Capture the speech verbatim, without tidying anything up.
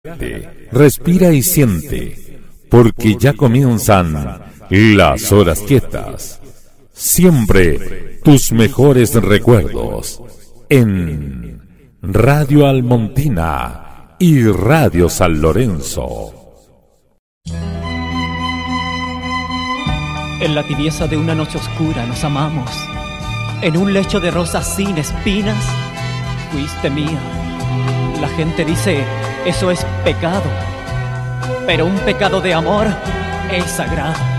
Respira y siente, porque ya comienzan las horas quietas. Siempre tus mejores recuerdos en Radio Almontina y Radio San Lorenzo. En la tibieza de una noche oscura nos amamos. En un lecho de rosas sin espinas, fuiste mía. La gente dice, eso es pecado, pero un pecado de amor es sagrado.